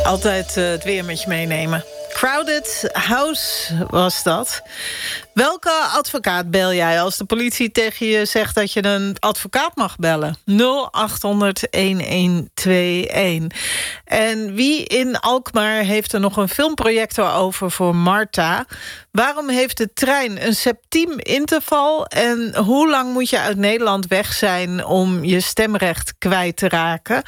Altijd het weer met je meenemen. Crowded House was dat. Welke advocaat bel jij als de politie tegen je zegt dat je een advocaat mag bellen? 0800-1121. En wie in Alkmaar heeft er nog een filmprojector over voor Marta? Waarom heeft de trein een septieminterval? En hoe lang moet je uit Nederland weg zijn om je stemrecht kwijt te raken?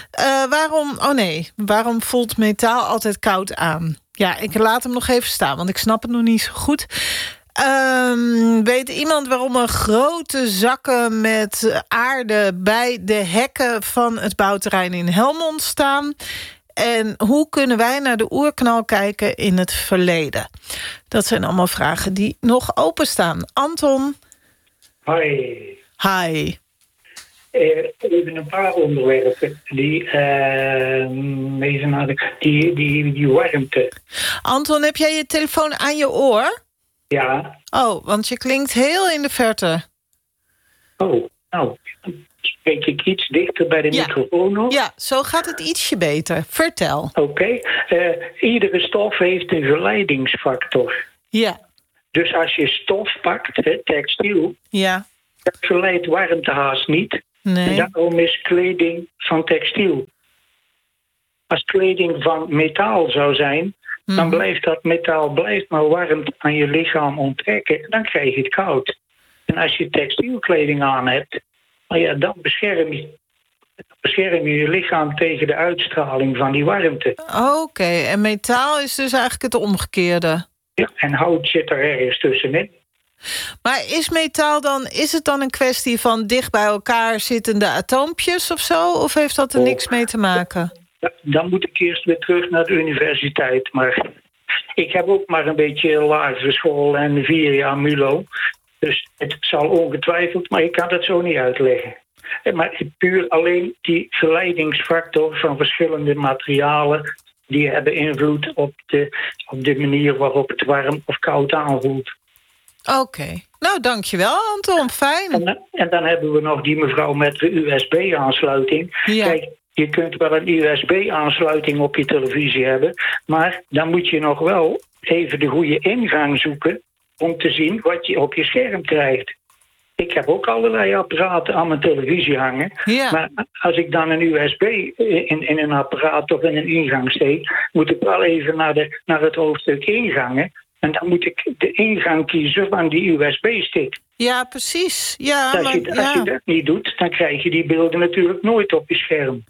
Waarom voelt metaal altijd koud aan? Ja, ik laat hem nog even staan, want ik snap het nog niet zo goed. Weet iemand waarom er grote zakken met aarde bij de hekken van het bouwterrein in Helmond staan? En hoe kunnen wij naar de oerknal kijken in het verleden? Dat zijn allemaal vragen die nog openstaan. Anton? Hoi. Hi. Even een paar onderwerpen. Even naar die warmte. Anton, heb jij je telefoon aan je oor? Ja. Oh, want je klinkt heel in de verte. Oh, nou, spreek ik iets dichter bij de microfoon op? Ja, zo gaat het ietsje beter. Vertel. Oké. Iedere stof heeft een verleidingsfactor. Ja. Dus als je stof pakt, textiel, ja, dat verleidt warmte haast niet. Nee. En daarom is kleding van textiel. Als kleding van metaal zou zijn, dan blijft dat metaal maar warmte aan je lichaam onttrekken. Dan krijg je het koud. En als je textielkleding aan hebt, dan bescherm je lichaam tegen de uitstraling van die warmte. Oké, en metaal is dus eigenlijk het omgekeerde. Ja, en hout zit er ergens tussenin. Maar is het dan een kwestie van dicht bij elkaar zittende atoompjes of zo? Of heeft dat er niks mee te maken? Dan moet ik eerst weer terug naar de universiteit. Maar ik heb ook maar een beetje lagere school en 4 jaar MULO. Dus het zal ongetwijfeld, maar ik kan het zo niet uitleggen. Maar puur alleen die verleidingsfactor van verschillende materialen, die hebben invloed op de manier waarop het warm of koud aanvoelt. Oké. Nou, dankjewel Anton, fijn. En dan hebben we nog die mevrouw met de USB-aansluiting. Ja. Kijk, je kunt wel een USB-aansluiting op je televisie hebben, maar dan moet je nog wel even de goede ingang zoeken om te zien wat je op je scherm krijgt. Ik heb ook allerlei apparaten aan mijn televisie hangen. Ja. Maar als ik dan een USB in een apparaat of in een ingang steek, moet ik wel even naar het hoofdstuk ingangen. En dan moet ik de ingang kiezen van die USB-stick. Ja, precies. Ja, als je dat niet doet, dan krijg je die beelden natuurlijk nooit op je scherm.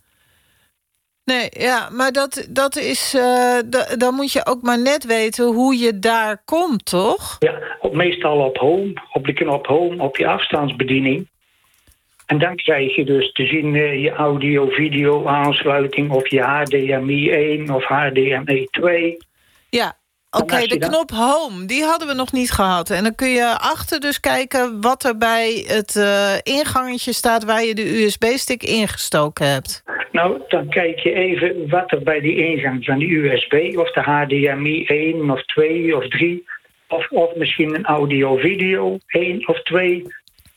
Nee, ja, maar dat is. Dan moet je ook maar net weten hoe je daar komt, toch? Ja, meestal op home, op de knop home, op je afstandsbediening. En dan krijg je dus te zien je audio-video aansluiting of je HDMI 1 of HDMI 2. Ja. Oké, de knop home, die hadden we nog niet gehad. En dan kun je achter dus kijken wat er bij het ingangetje staat waar je de USB-stick ingestoken hebt. Nou, dan kijk je even wat er bij die ingang van die USB, of de HDMI 1 of 2 of 3, of misschien een audio-video 1 of 2.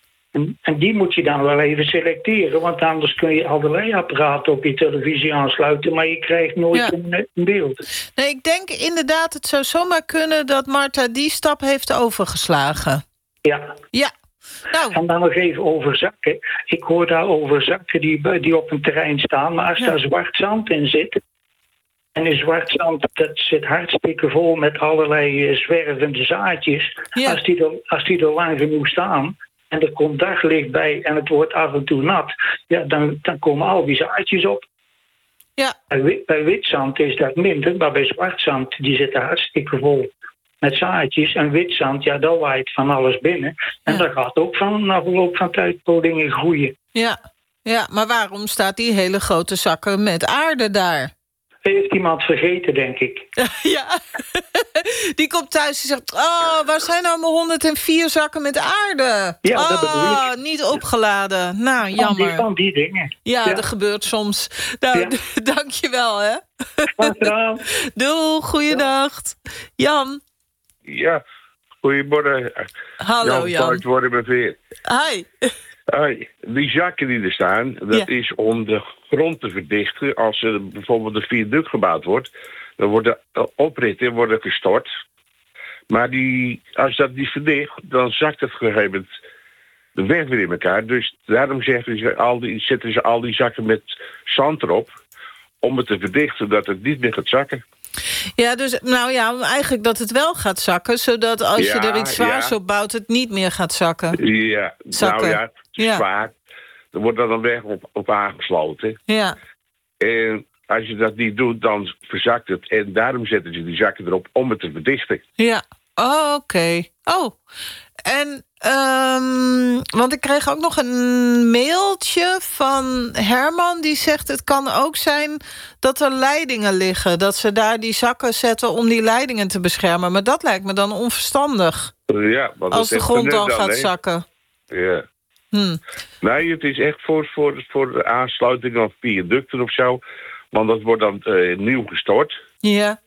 En die moet je dan wel even selecteren, want anders kun je allerlei apparaten op je televisie aansluiten, maar je krijgt nooit een beeld. Nee, ik denk inderdaad, het zou zomaar kunnen dat Marta die stap heeft overgeslagen. Ja. Ja. Nou. En dan nog even over zakken. Ik hoor daar over zakken die op een terrein staan, maar als daar zwart zand in zit, en in zwart zand, dat zit hartstikke vol met allerlei zwervende zaadjes. Ja. Als die er lang genoeg staan en er komt daglicht bij en het wordt af en toe nat, dan komen al die zaadjes op. Ja. Bij wit zand is dat minder, maar bij zwart zand, die zitten hartstikke vol met zaadjes. En wit zand, daar waait van alles binnen. En dat gaat ook na verloop van tijd wel dingen groeien. Ja, maar waarom staat die hele grote zakken met aarde daar? Heeft iemand vergeten, denk ik. Ja, die komt thuis en zegt, waar zijn nou mijn 104 zakken met aarde? Ja, dat bedoel ik. Niet opgeladen. Nou, jammer. Van die dingen. Ja, dat gebeurt soms. Nou, dankjewel, hè. Graag gedaan. Doei, goeiedag. Jan. Ja, goedemorgen. Hallo, Jan. Jan. Worden beveerd. Hi. Die zakken die er staan, dat is om de grond te verdichten. Als er bijvoorbeeld een viaduct gebouwd wordt, dan worden opritten worden gestort. Maar als dat niet verdicht, dan zakt het op een gegeven moment de weg weer in elkaar. Dus daarom zetten ze al die zakken met zand erop, om het te verdichten, dat het niet meer gaat zakken. Ja, dus eigenlijk dat het wel gaat zakken, zodat als je er iets zwaars op bouwt, het niet meer gaat zakken. Ja, zakken. Zwaar. Er wordt dan een weg op aangesloten. Ja. En als je dat niet doet, dan verzakt het. En daarom zetten ze die zakken erop om het te verdichten. Ja, oké. Oh, en want ik kreeg ook nog een mailtje van Herman, die zegt het kan ook zijn dat er leidingen liggen, dat ze daar die zakken zetten om die leidingen te beschermen. Maar dat lijkt me dan onverstandig. Ja, want als de grond dan gaat zakken. Ja. Nee, het is echt voor de aansluiting of viaducten of zo. Want dat wordt dan nieuw gestort. Ja.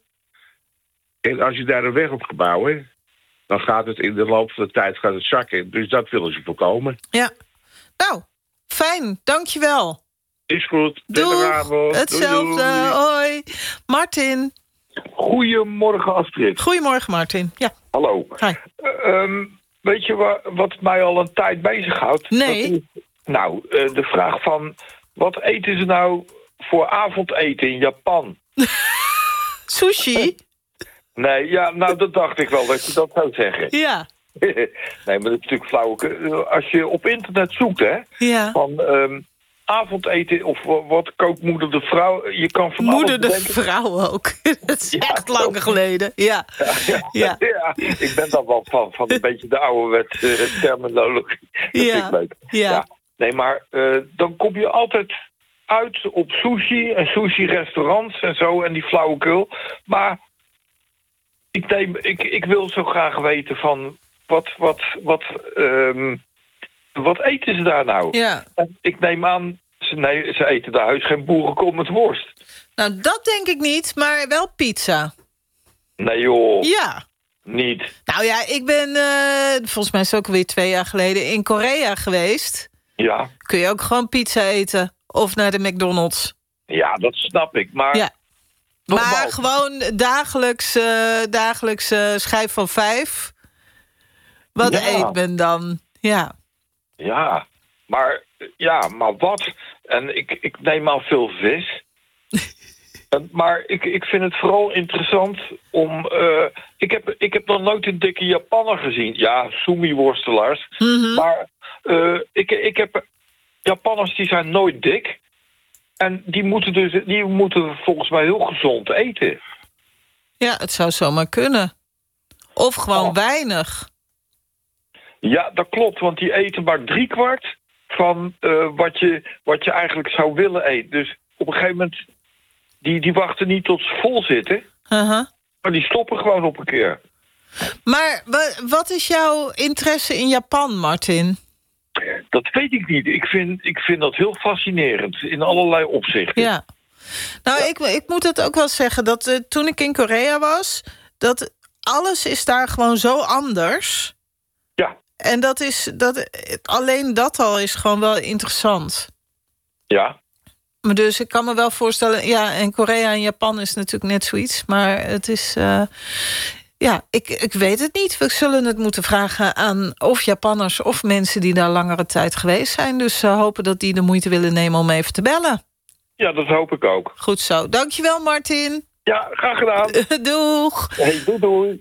En als je daar een weg op gaat bouwen, dan gaat het in de loop van de tijd zakken. Dus dat willen ze voorkomen. Ja. Nou, fijn. Dankjewel. Is goed. Doeg. Hetzelfde. Doei. Hoi. Martin. Goedemorgen, Astrid. Goedemorgen, Martin. Ja. Hallo. Hi. Weet je wat mij al een tijd bezighoudt? Nee. De vraag van, wat eten ze nou voor avondeten in Japan? Sushi? Nee, dat dacht ik wel dat je dat zou zeggen. Ja. Nee, maar dat is natuurlijk flauw. Als je op internet zoekt, hè, van avondeten of wat kookt moeder de vrouw, je kan van moeder alles de vrouw ook. Dat is echt lang geleden. Ja. Ja, ik ben dan wel van een beetje de ouderwetse terminologie. Dat vind ik leuk. Ja. Nee, maar dan kom je altijd uit op sushi en sushi-restaurants en zo en die flauwekul. Maar ik wil zo graag weten van wat eten ze daar nou? Ja. Ik neem aan, ze eten daar huis geen boerenkool met worst. Nou, dat denk ik niet, maar wel pizza. Nee joh. Ja. Niet. Nou ja, ik ben, volgens mij is het ook weer 2 jaar geleden, in Korea geweest. Ja. Kun je ook gewoon pizza eten? Of naar de McDonald's? Ja, dat snap ik, maar... Ja. Maar gewoon dagelijks schijf van 5. Wat eet men dan? Ja. Ja, maar wat? En ik neem al veel vis. Maar ik vind het vooral interessant om... Ik heb nog nooit een dikke Japanner gezien. Ja, sumi-worstelaars. Mm-hmm. Maar ik heb... Japanners die zijn nooit dik. En die moeten volgens mij heel gezond eten. Ja, het zou zomaar kunnen. Of gewoon weinig. Ja, dat klopt, want die eten maar 3/4 van wat je eigenlijk zou willen eten. Dus op een gegeven moment, die wachten niet tot ze vol zitten. Uh-huh. Maar die stoppen gewoon op een keer. Maar wat is jouw interesse in Japan, Martin? Dat weet ik niet. Ik vind dat heel fascinerend in allerlei opzichten. Ja. Nou, ik moet het ook wel zeggen dat toen ik in Korea was, dat alles is daar gewoon zo anders. Ja. En alleen dat al is gewoon wel interessant. Ja. Maar dus ik kan me wel voorstellen, ja, en Korea en Japan is natuurlijk net zoiets, maar het is... Ja, ik weet het niet. We zullen het moeten vragen aan of Japanners of mensen die daar langere tijd geweest zijn. Dus hopen dat die de moeite willen nemen om even te bellen. Ja, dat hoop ik ook. Goed zo. Dankjewel, Martin. Ja, graag gedaan. Doeg. Hey, doei.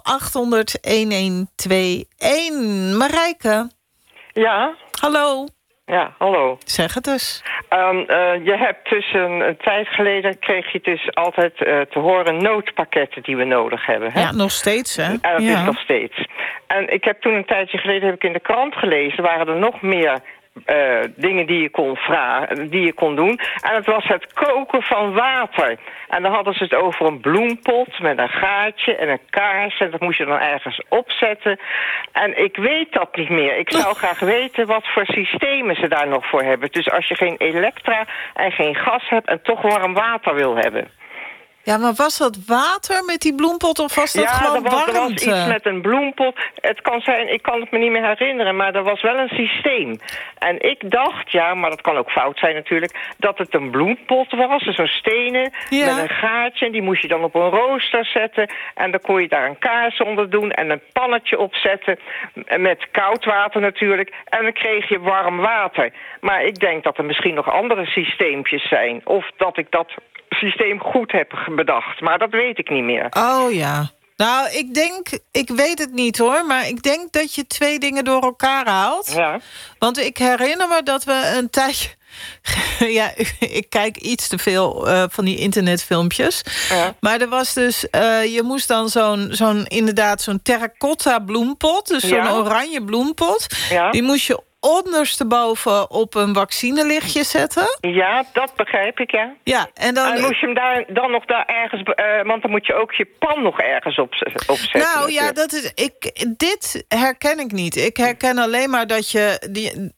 0800-1121. Marijke. Ja? Hallo. Ja, hallo. Zeg het eens. Je hebt dus een tijd geleden kreeg je dus altijd te horen noodpakketten die we nodig hebben. Hè? Ja, nog steeds, hè? En dat is nog steeds. En ik heb toen een tijdje geleden heb ik in de krant gelezen, waren er nog meer dingen die je kon vragen, die je kon doen. En het was het koken van water. En dan hadden ze het over een bloempot met een gaatje en een kaars. En dat moest je dan ergens opzetten. En ik weet dat niet meer. Ik zou graag weten wat voor systemen ze daar nog voor hebben. Dus als je geen elektra en geen gas hebt en toch warm water wil hebben. Ja, maar was dat water met die bloempot of was dat gewoon warmte? Er was iets met een bloempot. Het kan zijn, ik kan het me niet meer herinneren, maar er was wel een systeem. En ik dacht, ja, maar dat kan ook fout zijn natuurlijk, dat het een bloempot was, zo'n stenen, met een gaatje. En die moest je dan op een rooster zetten. En dan kon je daar een kaars onder doen en een pannetje opzetten, met koud water natuurlijk. En dan kreeg je warm water. Maar ik denk dat er misschien nog andere systeempjes zijn. Of dat ik dat systeem goed heb bedacht, maar dat weet ik niet meer. Oh ja. Nou, ik weet het niet hoor, maar ik denk dat je 2 dingen door elkaar haalt. Ja. Want ik herinner me dat we een tijdje... Ja, ik kijk iets te veel van die internetfilmpjes. Ja. Maar er was dus... je moest dan zo'n terracotta bloempot, dus zo'n oranje bloempot. Ja. Die moest je ondersteboven op een vaccinelichtje zetten. Ja, dat begrijp ik, ja. En dan moest je hem dan nog ergens... want dan moet je ook je pan nog ergens opzetten. Nou ja, dit herken ik niet. Ik herken alleen maar dat je...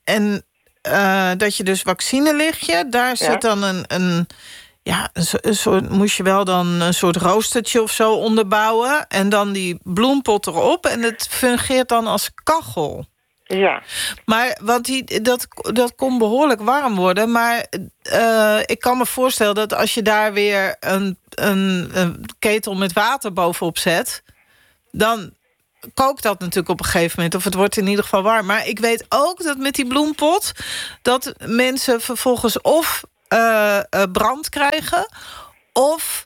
dat je dus vaccinelichtje, daar zit dan een soort, moest je wel dan een soort roostertje of zo onderbouwen. En dan die bloempot erop. En het fungeert dan als kachel. Ja. Maar want dat kon behoorlijk warm worden. Maar ik kan me voorstellen dat als je daar weer een ketel met water bovenop zet, dan kookt dat natuurlijk op een gegeven moment. Of het wordt in ieder geval warm. Maar ik weet ook dat met die bloempot, dat mensen vervolgens of brand krijgen, of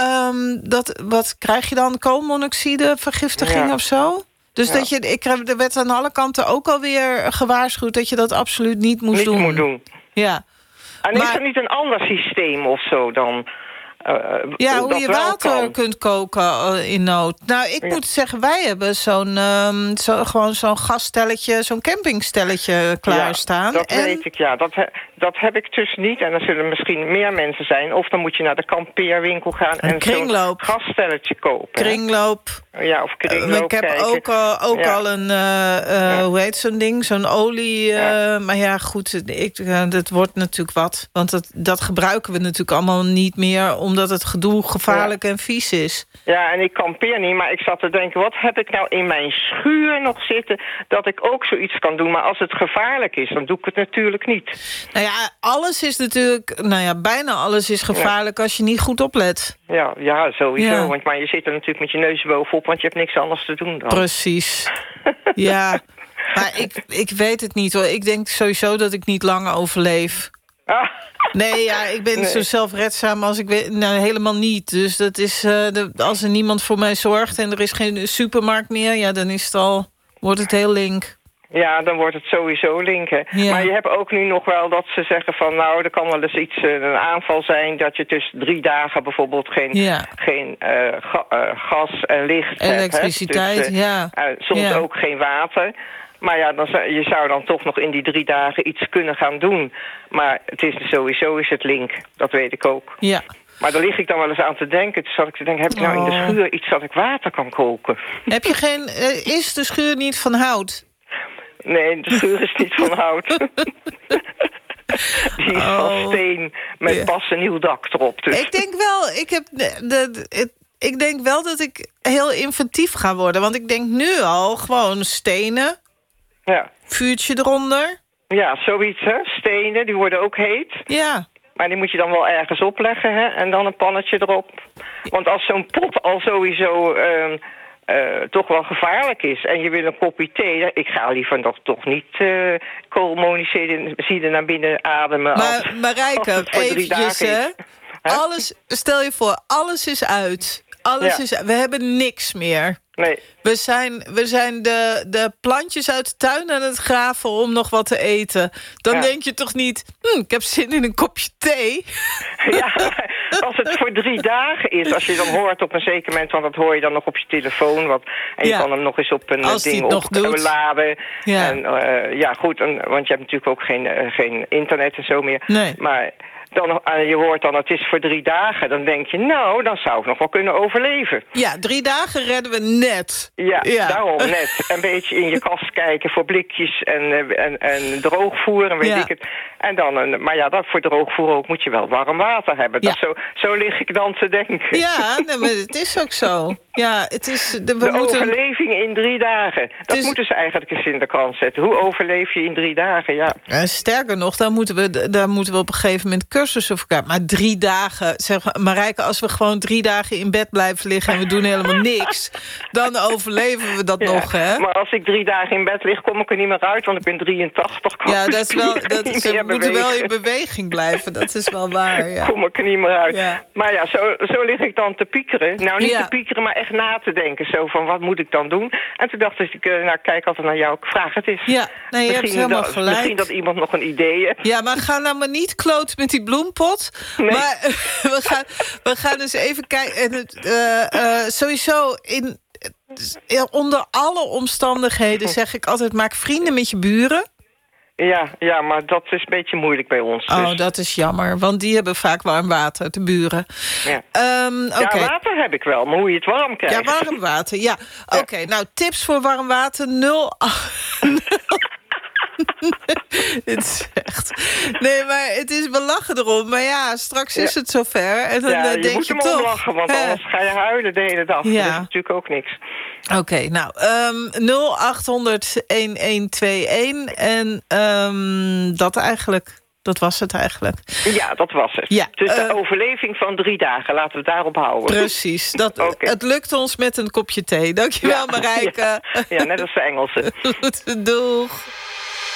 wat krijg je dan? Koolmonoxidevergiftiging of zo? Dus er werd aan alle kanten ook alweer gewaarschuwd dat je dat absoluut niet moest doen. Ja. En is er niet een ander systeem of zo dan? Hoe je water kunt koken in nood. Nou, ik moet zeggen, wij hebben gewoon zo'n gasstelletje, zo'n campingstelletje klaarstaan. Ja, dat weet ik, ja. Dat heb ik dus niet. En dan zullen misschien meer mensen zijn. Of dan moet je naar de kampeerwinkel gaan en zo'n gasstelletje kopen. Kringloop. Ja, of kringloop. Ik heb ook al een, hoe heet zo'n ding? Zo'n olie. Maar ja, goed, dat wordt natuurlijk wat. Want dat gebruiken we natuurlijk allemaal niet meer, omdat het gedoe gevaarlijk en vies is. Ja, en ik kampeer niet, maar ik zat te denken, wat heb ik nou in mijn schuur nog zitten, dat ik ook zoiets kan doen. Maar als het gevaarlijk is, dan doe ik het natuurlijk niet. Nou ja, alles is natuurlijk, bijna alles is gevaarlijk als je niet goed oplet. Ja, sowieso. Ja. Maar je zit er natuurlijk met je neus bovenop, want je hebt niks anders te doen dan. Precies. Ja, maar ik weet het niet hoor. Ik denk sowieso dat ik niet lang overleef. Nee, ja, ik ben zo zelfredzaam als ik weet. Nou, helemaal niet. Dus dat is, als er niemand voor mij zorgt en er is geen supermarkt meer, ja, dan wordt het heel link. Ja, dan wordt het sowieso linken. Ja. Maar je hebt ook nu nog wel dat ze zeggen van, nou, er kan wel eens iets, een aanval zijn, dat je dus 3 dagen bijvoorbeeld geen gas en licht hebt. Elektriciteit, dus, soms ook geen water. Maar ja, je zou dan toch nog in die 3 dagen iets kunnen gaan doen. Maar sowieso is het link. Dat weet ik ook. Ja. Maar daar lig ik dan wel eens aan te denken. Dus zat ik te denken, heb ik nou in de schuur iets dat ik water kan koken? Heb je is de schuur niet van hout? Nee, de schuur is niet van hout. Die is van steen met pas een nieuw dak erop. Dus. Ik denk wel, ik denk wel dat ik heel inventief ga worden. Want ik denk nu al gewoon stenen. Ja. Vuurtje eronder. Ja, zoiets, hè. Stenen, die worden ook heet. Ja. Maar die moet je dan wel ergens opleggen, hè. En dan een pannetje erop. Want als zo'n pot al sowieso toch wel gevaarlijk is, en je wil een kopje thee, ik ga liever dat toch niet koolmonoxide naar binnen ademen. Maar Marijke, eventjes, hè. Stel je voor, alles is uit. We hebben niks meer. Nee. We zijn de plantjes uit de tuin aan het graven om nog wat te eten. Dan denk je toch niet, ik heb zin in een kopje thee. Ja, als het voor 3 dagen is, als je dan hoort op een zeker moment, want dat hoor je dan nog op je telefoon. En je kan hem nog eens op een ding opladen. Ja. En, goed, want je hebt natuurlijk ook geen internet en zo meer. Nee. Maar je hoort dan, het is voor 3 dagen. Dan denk je, nou, dan zou ik nog wel kunnen overleven. Ja, 3 dagen redden we net. Ja, daarom net. Een beetje in je kast kijken voor blikjes en droogvoer en weet ik het. En dan, maar ja, voor droogvoer ook moet je wel warm water hebben. Ja. Zo lig ik dan te denken. Ja, nee, maar het is ook zo. Ja, het is... Overleving in 3 dagen. Dat moeten ze eigenlijk eens in de krant zetten. Hoe overleef je in 3 dagen, ja. Sterker nog, daar moeten we op een gegeven moment cursussen voor krijgen. Maar 3 dagen, zeg Marijke, als we gewoon 3 dagen in bed blijven liggen en we doen helemaal niks, dan overleven we dat nog, hè? Maar als ik 3 dagen in bed lig, kom ik er niet meer uit, want ik ben 83. Ja, dat is wel. We moeten wel in beweging blijven. Dat is wel waar. Ja. Kom ik er niet meer uit. Ja. Maar ja, zo lig ik dan te piekeren. Nou, niet te piekeren, maar echt na te denken. Zo van, wat moet ik dan doen? En toen dacht ik, kijk altijd naar jou. Ik vraag het eens. Ja, nee, je hebt helemaal gelijk. Misschien dat iemand nog een idee heeft. Ja, maar ga nou maar niet kloten met die bloempot. Nee. Maar we gaan dus even kijken. Sowieso onder alle omstandigheden zeg ik altijd, maak vrienden met je buren. Ja, maar dat is een beetje moeilijk bij ons. Dus. Oh, dat is jammer, want die hebben vaak warm water, de buren. Ja. Okay. Ja, water heb ik wel, maar hoe je het warm krijgt. Ja, warm water, ja. Oké, nou, tips voor warm water 0. Het is echt... Nee, maar het is, we lachen erom. Maar ja, straks is het zover. En dan denk je moet toch... hem lachen, want anders ga je huilen de hele dag. Ja. Dat is natuurlijk ook niks. Oké, nou, 0800-1121. En dat was het eigenlijk. Ja, dat was het. Ja, dus de overleving van 3 dagen, laten we het daarop houden. Precies. Het lukt ons met een kopje thee. Dankjewel, Marijke. Ja, net als de Engelsen. Doeg.